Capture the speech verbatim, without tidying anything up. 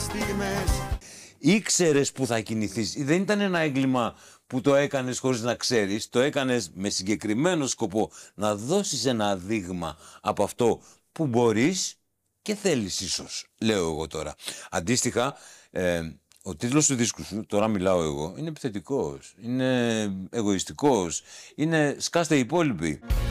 στιγμές. Ήξερες που θα κινηθείς. Δεν ήταν ένα έγκλημα που το έκανες χωρίς να ξέρεις. Το έκανες με συγκεκριμένο σκοπό να δώσεις ένα δείγμα από αυτό που μπορείς και θέλεις ίσως, λέω εγώ τώρα. Αντίστοιχα, ε, ο τίτλος του δίσκου σου, τώρα μιλάω εγώ, είναι επιθετικός, είναι εγωιστικός, είναι σκάστε οι υπόλοιποι.